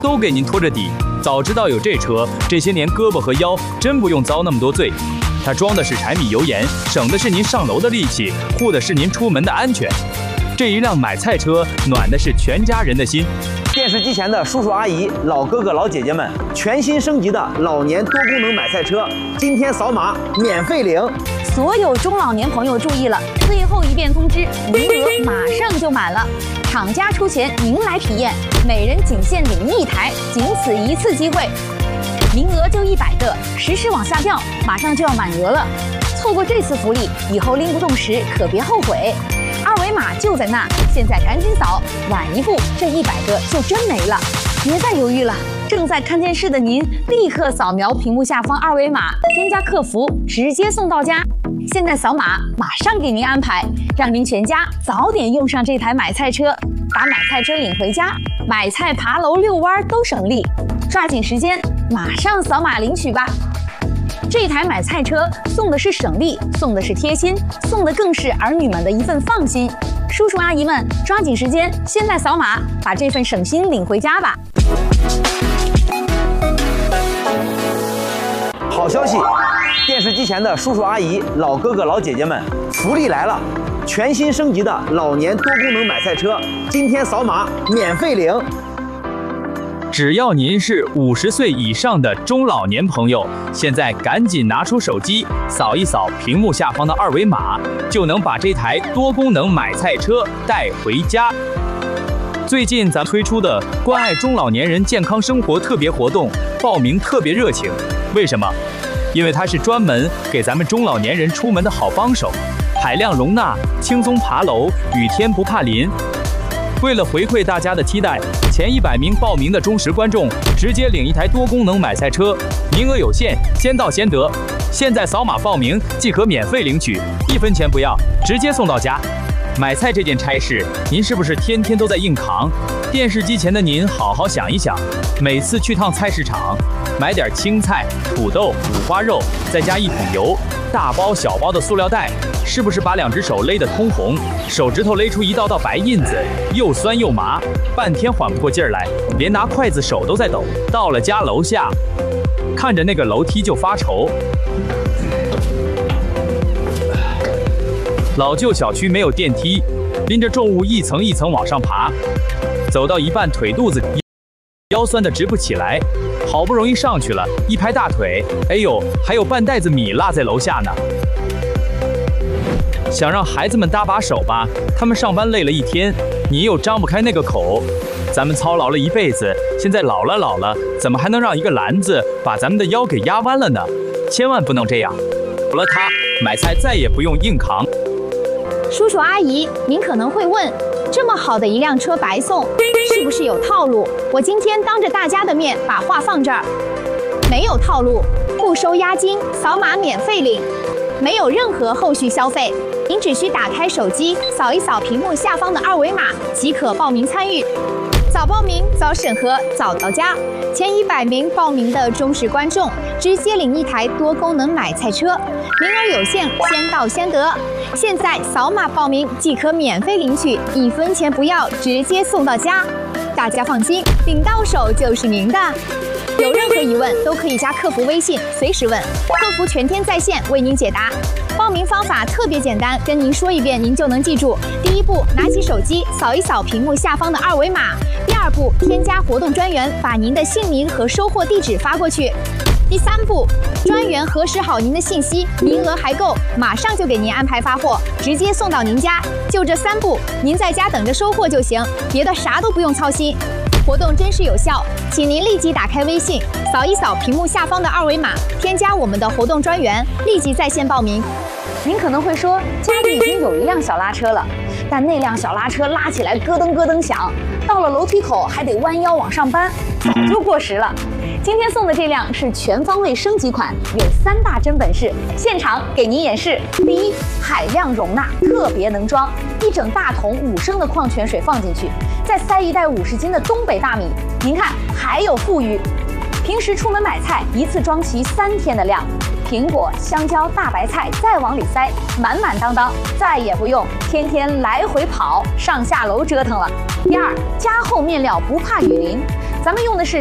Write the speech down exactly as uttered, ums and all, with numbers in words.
都给您拖着底。早知道有这车，这些年胳膊和腰真不用遭那么多罪。它装的是柴米油盐，省的是您上楼的力气，护的是您出门的安全。这一辆买菜车，暖的是全家人的心。 电视机前的叔叔阿姨、老哥哥老姐姐们，全新升级的老年多功能买菜车，今天扫码免费领。 所有中老年朋友注意了，最后一遍通知，名额马上就满了。厂家出钱，您来体验，每人仅限领一台，仅此一次机会，名额就一百个，时时往下掉，马上就要满额了。错过这次福利，以后拎不动时可别后悔。二维码就在那，现在赶紧扫，晚一步这一百个就真没了。别再犹豫了，正在看电视的您，立刻扫描屏幕下方二维码，添加客服，直接送到家。现在扫码，马上给您安排，让您全家早点用上这台买菜车，把买菜车领回家，买菜、爬楼、遛弯都省力。抓紧时间，马上扫码领取吧。这台买菜车送的是省力，送的是贴心，送的更是儿女们的一份放心。叔叔阿姨们，抓紧时间，现在扫码，把这份省心领回家吧。 好消息！电视机前的叔叔阿姨、老哥哥老姐姐们，福利来了！全新升级的老年多功能买菜车，今天扫码免费领。 只要您是五十岁以上的中老年朋友，现在赶紧拿出手机，扫一扫屏幕下方的二维码，就能把这台多功能买菜车带回家。最近咱们推出的关爱中老年人健康生活特别活动，报名特别热情。为什么？因为它是专门给咱们中老年人出门的好帮手，海量容纳，轻松爬楼，雨天不怕淋。为了回馈大家的期待，前一百名报名的忠实观众直接领一台多功能买菜车，名额有限，先到先得。现在扫码报名即可免费领取，一分钱不要，直接送到家。买菜这件差事，您是不是天天都在硬扛？电视机前的您好好想一想，每次去趟菜市场，买点青菜、土豆、五花肉，再加一桶油，大包小包的塑料袋，是不是把两只手勒得通红，手指头勒出一道道白印子，又酸又麻，半天缓不过劲儿来，连拿筷子手都在抖。到了家楼下，看着那个楼梯就发愁。老旧小区没有电梯，拎着重物一层一层往上爬，走到一半腿肚子腰酸得直不起来，好不容易上去了，一拍大腿，哎呦，还有半袋子米落在楼下呢。想让孩子们搭把手吧，他们上班累了一天，你又张不开那个口。咱们操劳了一辈子，现在老了老了，怎么还能让一个篮子把咱们的腰给压弯了呢？千万不能这样。有了它，买菜再也不用硬扛。 叔叔阿姨，您可能会问，这么好的一辆车白送，是不是有套路？我今天当着大家的面把话放这儿，没有套路，不收押金，扫码免费领，没有任何后续消费，您只需打开手机，扫一扫屏幕下方的二维码即可报名参与。早报名早审核早到家，前一百名报名的忠实观众直接领一台多功能买菜车，名额有限，先到先得。现在扫码报名即可免费领取，一分钱不要，直接送到家。大家放心，领到手就是您的。有任何疑问都可以加客服微信，随时问，客服全天在线为您解答。报名方法特别简单，跟您说一遍您就能记住。第一步，拿起手机扫一扫屏幕下方的二维码。第二步，添加活动专员，把您的姓名和收货地址发过去。第三步，专员核实好您的信息，名额还够，马上就给您安排发货，直接送到您家。就这三步，您在家等着收货就行，别的啥都不用操心。活动真实有效，请您立即打开微信，扫一扫屏幕下方的二维码，添加我们的活动专员，立即在线报名。您可能会说，家里已经有一辆小拉车了，但那辆小拉车拉起来咯噔咯噔响，到了楼梯口还得弯腰往上搬，早就过时了。今天送的这辆是全方位升级款，有三大真本事，现场给您演示。第一，海量容纳，特别能装，一整大桶五升的矿泉水放进去，再塞一袋五十斤的东北大米，您看还有富裕。平时出门买菜，一次装齐三天的量，苹果、香蕉、大白菜再往里塞，满满当当，再也不用天天来回跑、上下楼折腾了。第二，加厚面料不怕雨淋。 咱们用的是